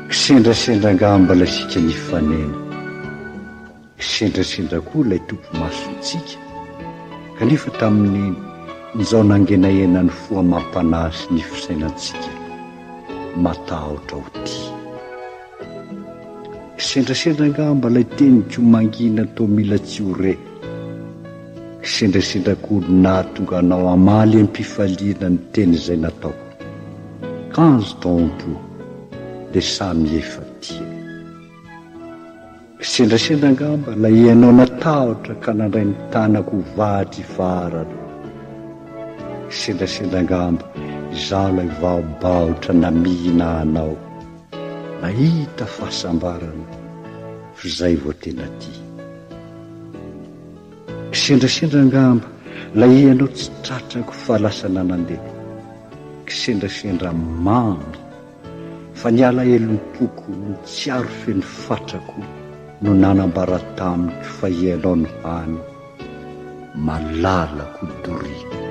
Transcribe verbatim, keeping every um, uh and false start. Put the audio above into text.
kisendrasendra angamba ilay sika nifanena, kisendrasendra koa ilay tompo masontsika, kanefa tamin'ny nizao nangenahena ny foa mampanasy ny fisainantsika matahotra ho ty. Kisendrasendra angamba ilay teny komangina tao mila tsy ho re, kisendrasendra koa nahatonga anao amaly am-pifaliana ny teny izay natao. Quinze tompo de samy efa tia. Kisendrasendra angamba ilay ianao natahotra ka nandray ny tanako vatry farana. Kisendrasendra angamba izaho ilay vaobaotra namihina anao, nahita fahasambarana f'izay vao tena tia. Kisendrasendra angamba ilay ianao tsy tratrako fa lasa nanandeha. Kisendrasendra mamy fa niala elom-poko no tsy aro feno fatrako no nanambara tamiko fa ianao no hany malalako doriko.